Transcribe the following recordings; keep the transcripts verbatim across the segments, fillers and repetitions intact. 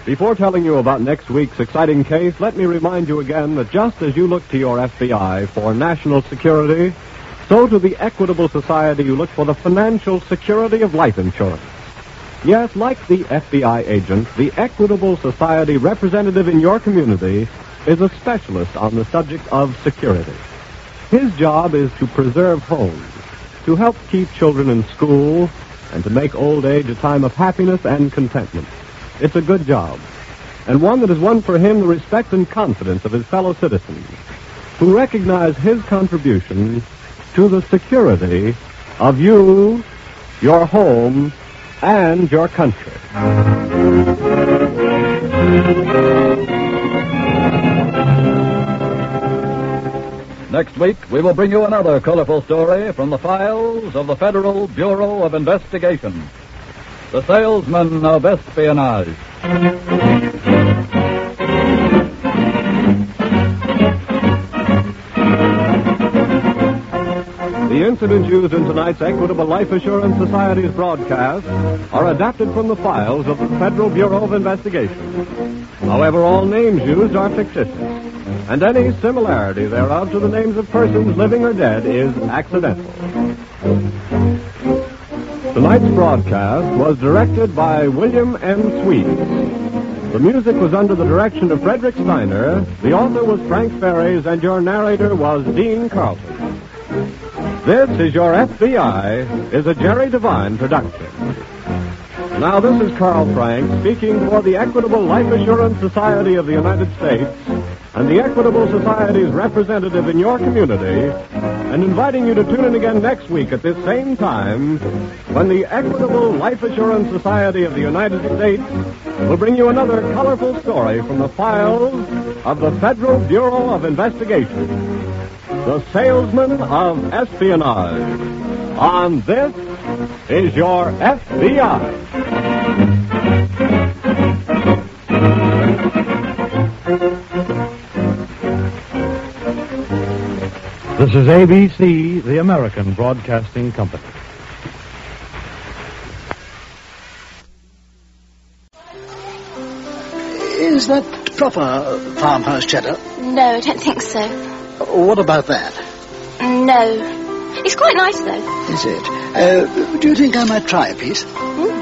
Before telling you about next week's exciting case, let me remind you again that just as you look to your F B I for national security, so to the Equitable Society you look for the financial security of life insurance. Yes, like the F B I agent, the Equitable Society representative in your community is a specialist on the subject of security. His job is to preserve homes, to help keep children in school, and to make old age a time of happiness and contentment. It's a good job, and one that has won for him the respect and confidence of his fellow citizens, who recognize his contribution to the security of you, your home, and your country. Next week, we will bring you another colorful story from the files of the Federal Bureau of Investigation. The Salesman of Espionage. The incidents used in tonight's Equitable Life Assurance Society's broadcast are adapted from the files of the Federal Bureau of Investigation. However, all names used are fictitious, and any similarity thereof to the names of persons living or dead is accidental. Tonight's broadcast was directed by William M. Sweets. The music was under the direction of Frederick Steiner. The author was Frank Ferries, and your narrator was Dean Carlton. This is Your F B I is a Jerry Devine production. Now, this is Carl Frank speaking for the Equitable Life Assurance Society of the United States and the Equitable Society's representative in your community, and inviting you to tune in again next week at this same time when the Equitable Life Assurance Society of the United States will bring you another colorful story from the files of the Federal Bureau of Investigation, The Salesman of Espionage. On This is Your F B I. This is A B C, the American Broadcasting Company. Is that proper farmhouse cheddar? No, I don't think so. What about that? No. It's quite nice, though. Is it? Uh, do you think I might try a piece? Mm.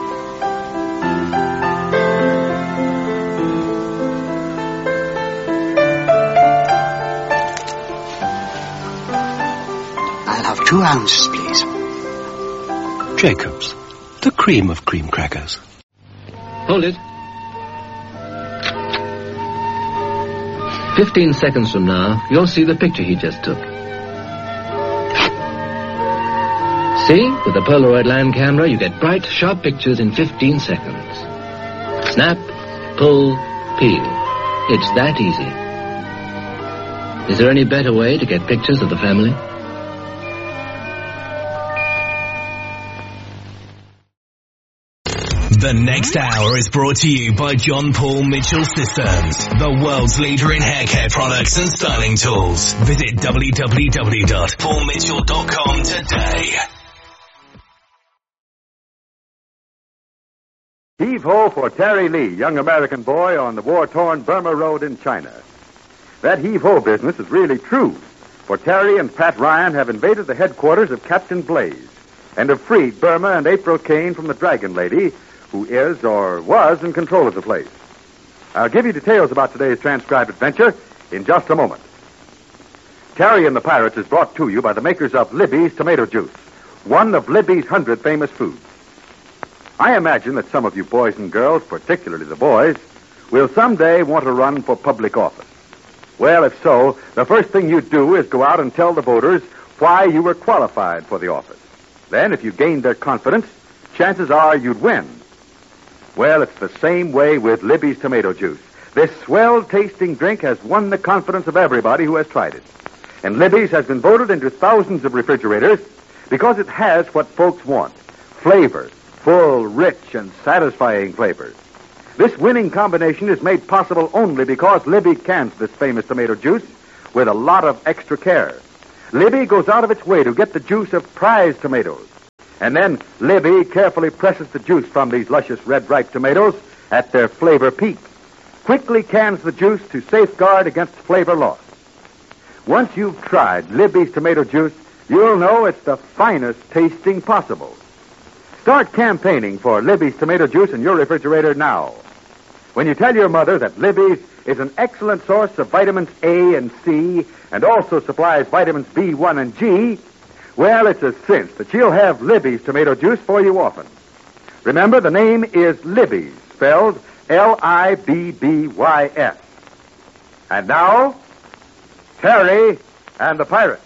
I'll have two ounces, please. Jacobs, the cream of cream crackers. Hold it. Fifteen seconds from now, you'll see the picture he just took. See? With the Polaroid land camera, you get bright, sharp pictures in fifteen seconds. Snap, pull, peel. It's that easy. Is there any better way to get pictures of the family? The next hour is brought to you by John Paul Mitchell Systems, the world's leader in hair care products and styling tools. Visit w w w dot paul mitchell dot com today. Heave-ho for Terry Lee, young American boy on the war-torn Burma Road in China. That heave-ho business is really true, for Terry and Pat Ryan have invaded the headquarters of Captain Blaze and have freed Burma and April Kane from the Dragon Lady, who is or was in control of the place. I'll give you details about today's transcribed adventure in just a moment. Terry and the Pirates is brought to you by the makers of Libby's Tomato Juice, one of Libby's hundred famous foods. I imagine that some of you boys and girls, particularly the boys, will someday want to run for public office. Well, if so, the first thing you do is go out and tell the voters why you were qualified for the office. Then, if you gained their confidence, chances are you'd win. Well, it's the same way with Libby's Tomato Juice. This swell-tasting drink has won the confidence of everybody who has tried it. And Libby's has been voted into thousands of refrigerators because it has what folks want. Flavor. Full, rich, and satisfying flavor. This winning combination is made possible only because Libby cans this famous tomato juice with a lot of extra care. Libby goes out of its way to get the juice of prize tomatoes. And then Libby carefully presses the juice from these luscious red ripe tomatoes at their flavor peak, quickly cans the juice to safeguard against flavor loss. Once you've tried Libby's tomato juice, you'll know it's the finest tasting possible. Start campaigning for Libby's tomato juice in your refrigerator now. When you tell your mother that Libby's is an excellent source of vitamins A and C and also supplies vitamins B one and G, well, it's a cinch that she'll have Libby's tomato juice for you often. Remember, the name is Libby's, spelled L I B B Y S. And now, Terry and the Pirates.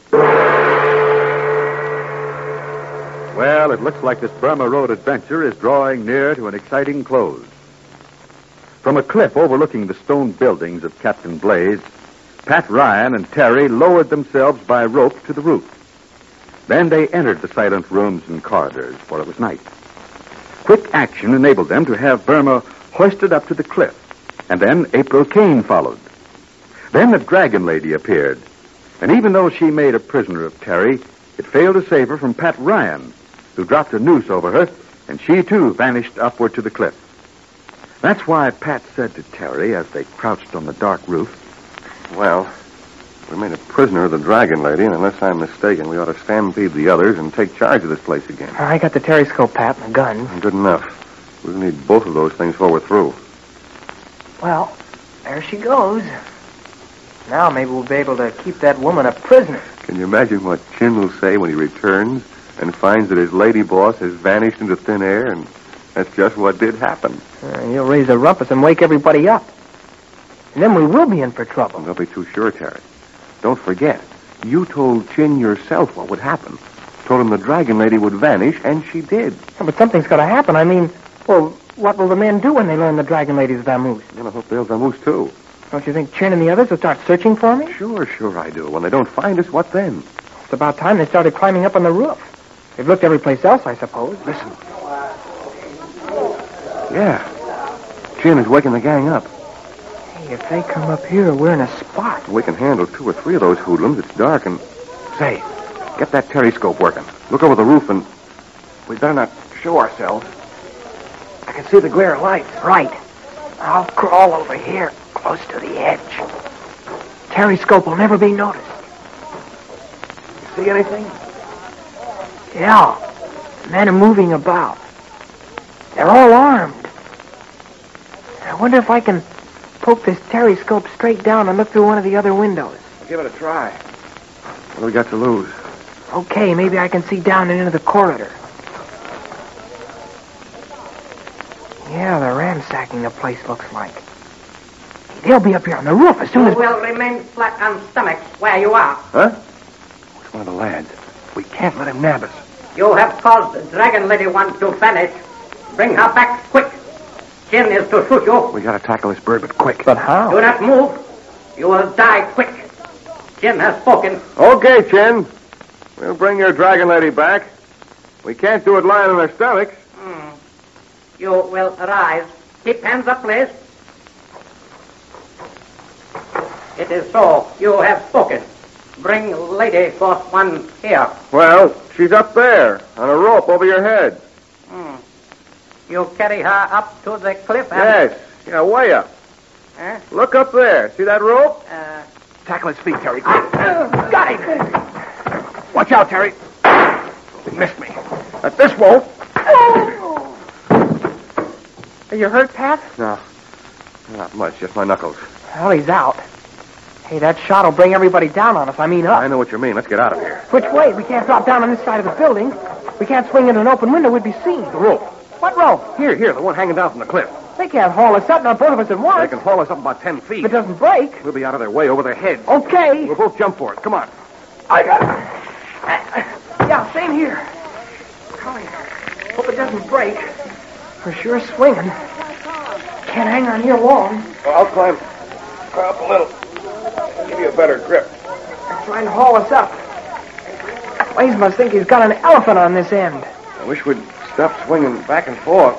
Well, it looks like this Burma Road adventure is drawing near to an exciting close. From a cliff overlooking the stone buildings of Captain Blaze, Pat Ryan and Terry lowered themselves by rope to the roof. Then they entered the silent rooms and corridors, for it was night. Quick action enabled them to have Burma hoisted up to the cliff, and then April Kane followed. Then the Dragon Lady appeared, and even though she made a prisoner of Terry, it failed to save her from Pat Ryan, who dropped a noose over her, and she too vanished upward to the cliff. That's why Pat said to Terry as they crouched on the dark roof, "Well, we made a prisoner of the Dragon Lady, and unless I'm mistaken, we ought to stampede the others and take charge of this place again." I got the terryscope, Pat, and a gun. Good enough. We'll need both of those things before we're through. Well, there she goes. Now maybe we'll be able to keep that woman a prisoner. Can you imagine what Chin will say when he returns and finds that his lady boss has vanished into thin air, and that's just what did happen? Uh, he'll raise a rumpus and wake everybody up. And then we will be in for trouble. Don't be too sure, Terry. Don't forget, you told Chin yourself what would happen. Told him the Dragon Lady would vanish, and she did. Yeah, but something's got to happen. I mean, well, what will the men do when they learn the Dragon Lady's vamoose? You're going to hope they'll vamoose, too. Don't you think Chin and the others will start searching for me? Sure, sure I do. When they don't find us, what then? It's about time they started climbing up on the roof. They've looked every place else, I suppose. Listen. Yeah. Chin is waking the gang up. Hey, if they come up here, we're in a spot. We can handle two or three of those hoodlums. It's dark and... Say, get that terryscope working. Look over the roof and... We'd better not show ourselves. I can see the glare of lights. Right. I'll crawl over here, close to the edge. Terryscope will never be noticed. You see anything? Yeah. Men are moving about. They're all armed. I wonder if I can poke this terryscope straight down and look through one of the other windows. I'll give it a try. What do we got to lose? Okay, maybe I can see down and into the corridor. Yeah, they're ransacking the place, looks like. They'll be up here on the roof as soon you as... You will remain flat on stomachs where you are. Huh? It's one of the lads. We can't let him nab us. You have caused the Dragon Lady one to vanish. Bring her back quick. Chin is to shoot you. We gotta tackle this bird, but quick. But how? Do not move. You will die quick. Chin has spoken. Okay, Chin. We'll bring your Dragon Lady back. We can't do it lying on our stomachs. Hmm. You will rise. Keep hands up, please. It is so. You have spoken. Bring Lady Force One here. Well, she's up there, on a rope over your head. Hmm. You carry her up to the cliff and... Yes. Yeah, way up. Huh? Look up there. See that rope? Uh... Tackle his feet, Terry. Quick. Uh, got it. Watch out, Terry. He missed me. But this won't. Are you hurt, Pat? No. Not much. Just my knuckles. Well, he's out. Hey, that shot will bring everybody down on us. I mean up. I know what you mean. Let's get out of here. Which way? We can't drop down on this side of the building. We can't swing in an open window. We'd be seen. The rope. What rope? Here, here. The one hanging down from the cliff. They can't haul us up, not both of us at once. They can haul us up about ten feet. If it doesn't break. We'll be out of their way, over their heads. Okay. We'll both jump for it. Come on. I got it. Yeah, same here. Golly, hope it doesn't break. We're sure swinging. Can't hang on here long. Well, I'll climb, climb up a little. Give you a better grip. They're trying to haul us up. Blaze must think he's got an elephant on this end. I wish we'd stop swinging back and forth.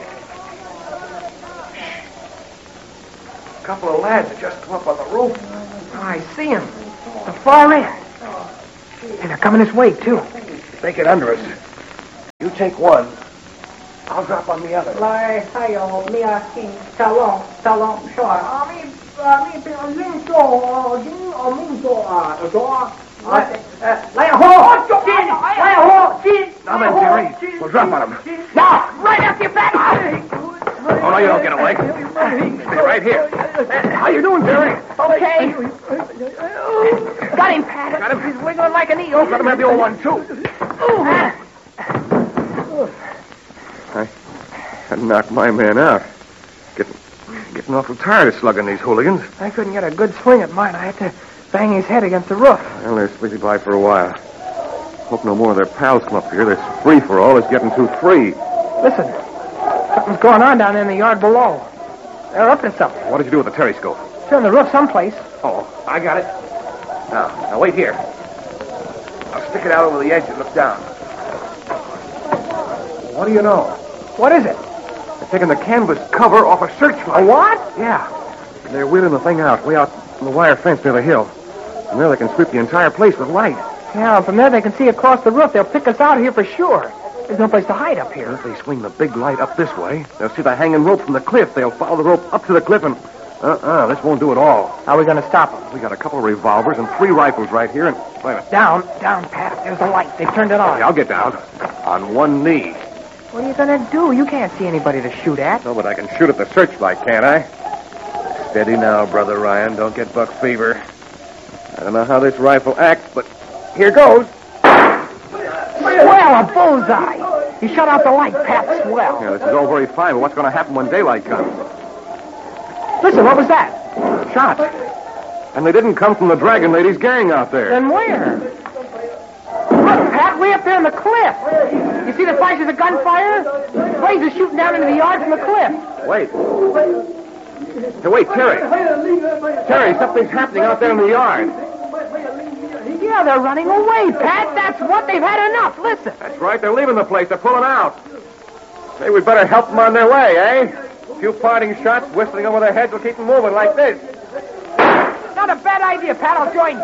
A couple of lads have just come up on the roof. Oh, I see him. The far end. And they're coming this way, too. They get under us. You take one. I'll drop on the other. 来，还有米亚金、小龙、小龙说啊，米啊米不要运作，金哦运作啊，说。来，呃，来火，进，来火，进。 Now then, Terry, we'll drop on him. Now, right up your back. Oh, no, you don't get away. Stay right here. How you doing, Terry? Okay. Got him, Pat. Got him? He's wiggling like an eel. Let him have the old one, too. I, I knocked my man out. Getting, getting awful tired of slugging these hooligans. I couldn't get a good swing at mine. I had to bang his head against the roof. Well, they're sleepy by for a while. Hope no more of their pals come up here. This free-for-all is getting too free. Listen, something's going on down there in the yard below. They're up to something. What did you do with the periscope? It's on the roof someplace. Oh, I got it. Now, now wait here. I'll stick it out over the edge and look down. What do you know? What is it? They're taking the canvas cover off a searchlight. A what? Yeah. They're wheeling the thing out way out on the wire fence near the hill. From there they can sweep the entire place with light. Yeah, and from there they can see across the roof. They'll pick us out here for sure. There's no place to hide up here. If they swing the big light up this way, they'll see the hanging rope from the cliff. They'll follow the rope up to the cliff and... Uh-uh, this won't do it all. How are we going to stop them? We got a couple of revolvers and three rifles right here and... Wait a minute. Down, down, Pat. There's the light. They've turned it on. Okay, I'll get down. On one knee. What are you going to do? You can't see anybody to shoot at. No, but I can shoot at the searchlight, can't I? Steady now, Brother Ryan. Don't get buck fever. I don't know how this rifle acts, but here goes. Well, a bullseye. You shut out the light, Pat. Swell. Yeah, this is all very fine, but what's going to happen when daylight comes? Listen, what was that? Shots. And they didn't come from the Dragon Lady's gang out there. Then where? Look, Pat, way up there on the cliff. You see the flashes of gunfire? Blaze is shooting down into the yard from the cliff. Wait. Hey, wait, Terry. Terry, something's happening out there in the yard. Yeah, they're running away, Pat. That's what. They've had enough. Listen. That's right. They're leaving the place. They're pulling out. Hey, we'd better help them on their way, eh? A few parting shots whistling over their heads will keep them moving like this. Not a bad idea, Pat. I'll join you.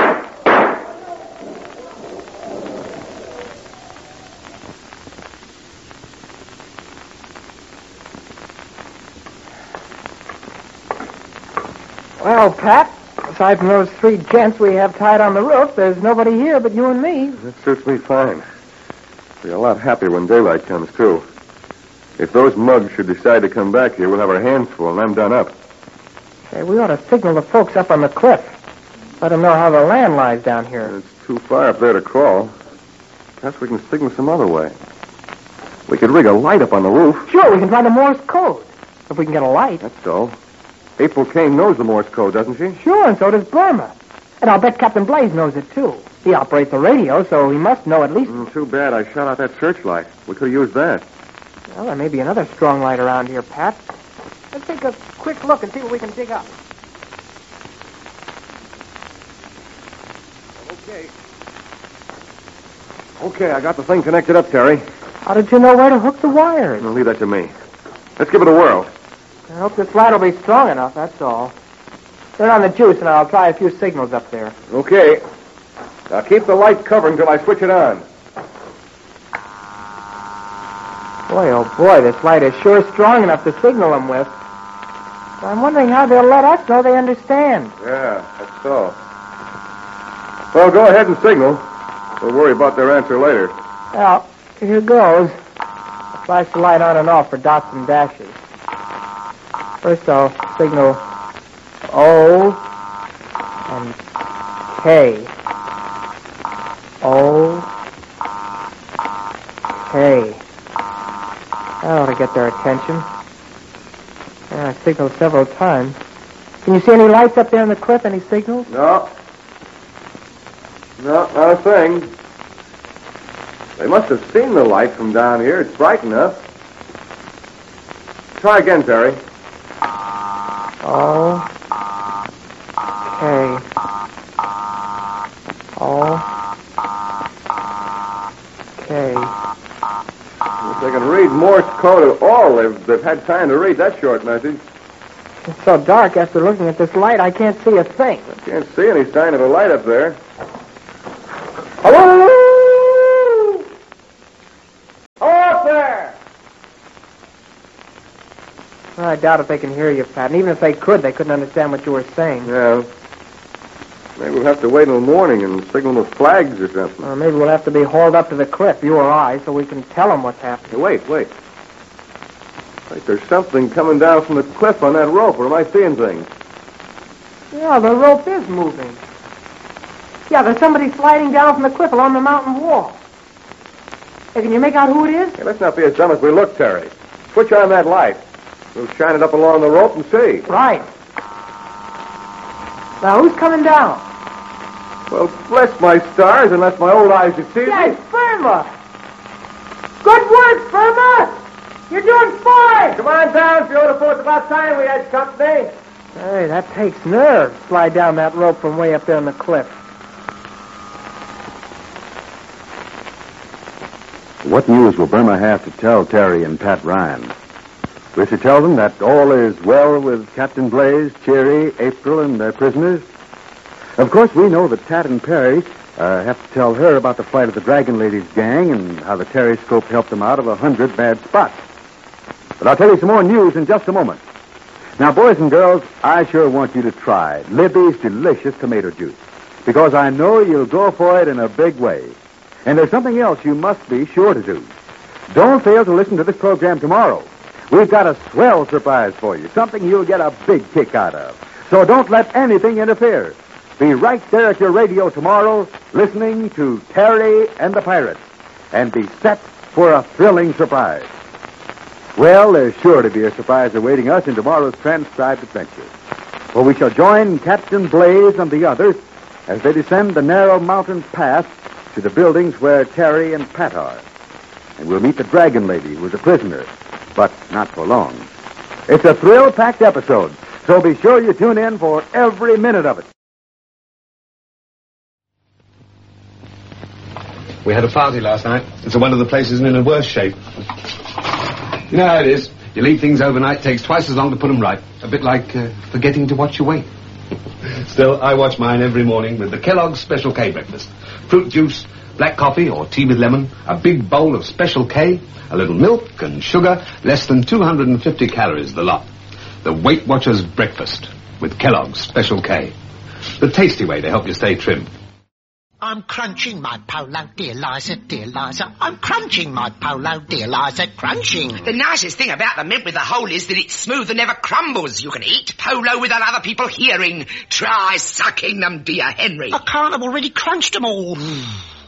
Well, Pat, aside from those three gents we have tied on the roof, there's nobody here but you and me. That suits me fine. Be a lot happier when daylight comes, too. If those mugs should decide to come back here, we'll have our hands full, and I'm done up. Hey, we ought to signal the folks up on the cliff. Let them know how the land lies down here. It's too far up there to crawl. Perhaps we can signal some other way. We could rig a light up on the roof. Sure, we can find the Morse code. If we can get a light. That's so. April Kane knows the Morse code, doesn't she? Sure, and so does Burma. And I'll bet Captain Blaze knows it, too. He operates the radio, so he must know at least... Mm, too bad I shot out that searchlight. We could have used that. Well, there may be another strong light around here, Pat. Let's take a quick look and see what we can dig up. Okay. Okay, I got the thing connected up, Terry. How did you know where to hook the wires? I'll leave that to me. Let's give it a whirl. I hope this light will be strong enough, that's all. Turn on the juice, and I'll try a few signals up there. Okay. Now keep the light covered until I switch it on. Boy, oh boy, this light is sure strong enough to signal them with. I'm wondering how they'll let us know they understand. Yeah, that's so. Well, go ahead and signal. We'll worry about their answer later. Well, here goes. I'll flash the light on and off for dots and dashes. First, I'll signal O and K. O, K. That ought to get their attention. Yeah, I signaled several times. Can you see any lights up there on the cliff? Any signals? No. No, not a thing. They must have seen the light from down here. It's bright enough. Try again, Terry. O, K. O, K. If they can read Morse code at all, they've, they've had time to read that short message. It's so dark after looking at this light, I can't see a thing. I can't see any sign of a light up there. Hello? Hello up there! Well, I doubt if they can hear you, Pat. And even if they could, they couldn't understand what you were saying. Yeah. Maybe we'll have to wait until morning and signal with flags or something. Or maybe we'll have to be hauled up to the cliff, you or I, so we can tell them what's happening. Hey, wait, wait. Like there's something coming down from the cliff on that rope, or am I seeing things? Yeah, the rope is moving. Yeah, there's somebody sliding down from the cliff along the mountain wall. Hey, can you make out who it is? Hey, let's not be as dumb as we look, Terry. Switch on that light. We'll shine it up along the rope and see. Right. Now, who's coming down? Well, bless my stars, unless my old eyes deceive me. Yeah, it's Firma. Good work, Firma. You're doing fine. Come on down, beautiful. It's about time we had company. Hey, that takes nerve. Slide down that rope from way up there on the cliff. What news will Burma have to tell Terry and Pat Ryan? Will she tell them that all is well with Captain Blaze, Cherry, April, and their prisoners? Of course, we know that Pat and Perry uh, have to tell her about the flight of the Dragon Ladies gang and how the Terryscope helped them out of a hundred bad spots. But I'll tell you some more news in just a moment. Now, boys and girls, I sure want you to try Libby's delicious tomato juice, because I know you'll go for it in a big way. And there's something else you must be sure to do. Don't fail to listen to this program tomorrow. We've got a swell surprise for you, something you'll get a big kick out of. So don't let anything interfere. Be right there at your radio tomorrow, listening to Terry and the Pirates, and be set for a thrilling surprise. Well, there's sure to be a surprise awaiting us in tomorrow's transcribed adventure. For we shall join Captain Blaze and the others as they descend the narrow mountain path to the buildings where Terry and Pat are. And we'll meet the Dragon Lady, who is a prisoner, but not for long. It's a thrill-packed episode, so be sure you tune in for every minute of it. We had a party last night, and so one of the places is in a worse shape. You know how it is. You leave things overnight, takes twice as long to put them right. A bit like uh, forgetting to watch your weight. Still, I watch mine every morning with the Kellogg's Special K breakfast. Fruit juice, black coffee or tea with lemon, a big bowl of Special K, a little milk and sugar, less than two hundred fifty calories the lot. The Weight Watchers breakfast with Kellogg's Special K. The tasty way to help you stay trim. I'm crunching my polo, dear Liza, dear Liza. I'm crunching my polo, dear Liza, crunching. The nicest thing about the mint with the hole is that it's smooth and never crumbles. You can eat polo without other people hearing. Try sucking them, dear Henry. I can't, I've already crunched them all.